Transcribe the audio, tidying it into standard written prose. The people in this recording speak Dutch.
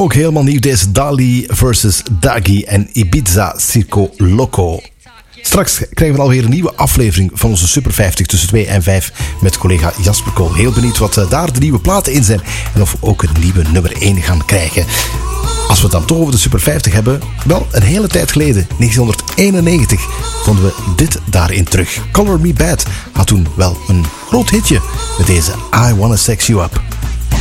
Ook helemaal nieuw deze Dali versus Dagi en Ibiza Circo Loco. Straks krijgen we alweer een nieuwe aflevering van onze Super 50 tussen 2 en 5 met collega Jasper Kool. Heel benieuwd wat daar de nieuwe platen in zijn en of we ook een nieuwe nummer 1 gaan krijgen. Als we het dan toch over de Super 50 hebben, wel een hele tijd geleden, 1991, vonden we dit daarin terug. Color Me Bad had toen wel een groot hitje met deze I Wanna Sex You Up.